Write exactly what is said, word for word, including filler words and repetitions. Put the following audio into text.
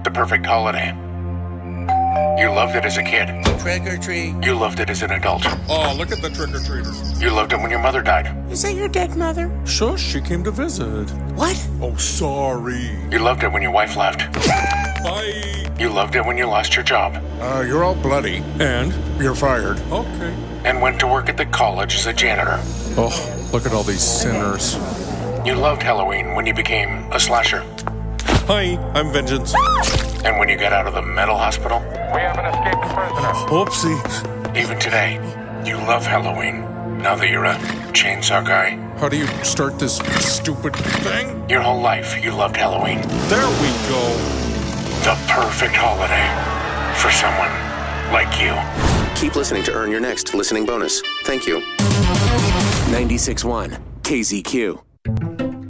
The perfect holiday. You loved it as a kid. Trick or treat. You loved it as an adult. Oh, look at the trick-or-treaters. You loved it when your mother died. Is that your dead mother? Shush, she came to visit. What? Oh, sorry. You loved it when your wife left. Bye. You loved it when you lost your job. Uh, you're all bloody. And? You're fired. Okay. And went to work at the college as a janitor. Oh, look at all these sinners. You loved Halloween when you became a slasher. Hi, I'm Vengeance. And when you got out of the mental hospital. We have an escaped prisoner. Whoopsie. Even today, you love Halloween. Now that you're a chainsaw guy. How do you start this stupid thing? Your whole life, you loved Halloween. There we go. The perfect holiday for someone like you. Keep listening to earn your next listening bonus. Thank you. ninety-six point one K Z Q.